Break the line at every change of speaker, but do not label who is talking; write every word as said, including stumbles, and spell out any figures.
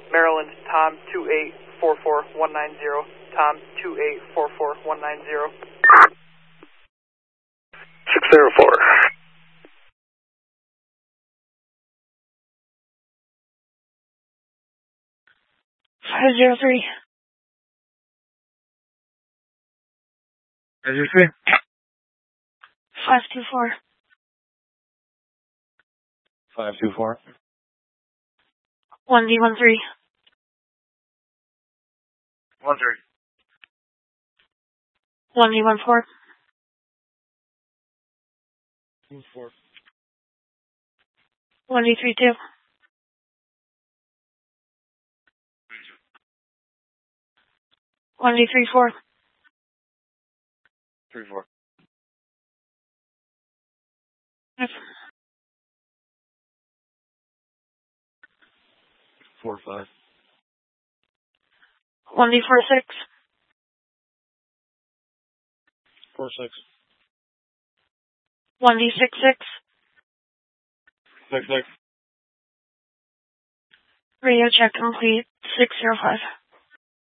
Maryland, Tom two eight four four one nine zero. Tom two eight four four one nine zero.
six zero four.
five zero three.
five zero three.
five two four.
five two four.
one D one three.
one three.
one D one four.
one four.
one D three two. one D three four.
three four.
Yes.
four five.
one D four six.
four six.
one D six six.
six six.
Radio check complete. six zero five.